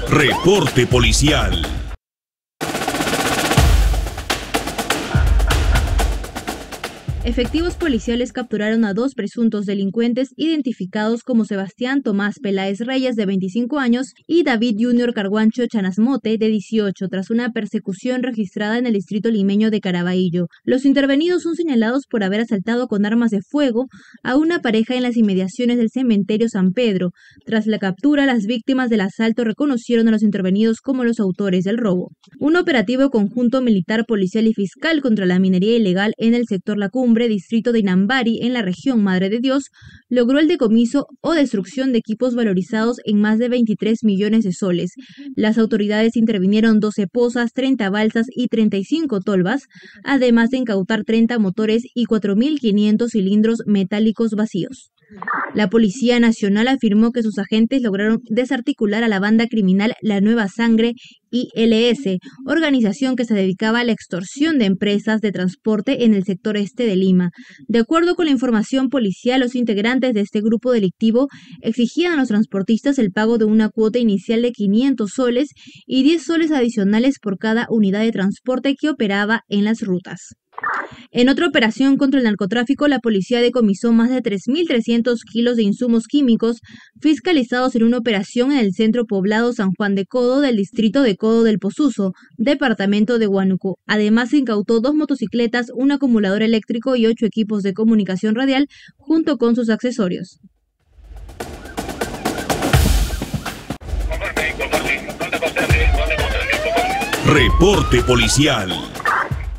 Reporte policial. Efectivos policiales capturaron a 2 presuntos delincuentes identificados como Sebastián Tomás Peláez Reyes, de 25 años, y David Junior Carguancho Chanasmote, de 18, tras una persecución registrada en el distrito limeño de Caraballo. Los intervenidos son señalados por haber asaltado con armas de fuego a una pareja en las inmediaciones del cementerio San Pedro. Tras la captura, las víctimas del asalto reconocieron a los intervenidos como los autores del robo. Un operativo conjunto militar, policial y fiscal contra la minería ilegal en el sector La Cumbre, distrito de Inambari, en la región Madre de Dios, logró el decomiso o destrucción de equipos valorizados en más de 23 millones de soles. Las autoridades intervinieron 12 pozas, 30 balsas y 35 tolvas, además de incautar 30 motores y 4.500 cilindros metálicos vacíos. La Policía Nacional afirmó que sus agentes lograron desarticular a la banda criminal La Nueva Sangre ILS, organización que se dedicaba a la extorsión de empresas de transporte en el sector este de Lima. De acuerdo con la información policial, los integrantes de este grupo delictivo exigían a los transportistas el pago de una cuota inicial de 500 soles y 10 soles adicionales por cada unidad de transporte que operaba en las rutas. En otra operación contra el narcotráfico, la policía decomisó más de 3.300 kilos de insumos químicos fiscalizados en una operación en el centro poblado San Juan de Codo del distrito de Codo del Posuzo, departamento de Huánuco. Además, se incautó 2 motocicletas, un acumulador eléctrico y 8 equipos de comunicación radial, junto con sus accesorios. Reporte policial.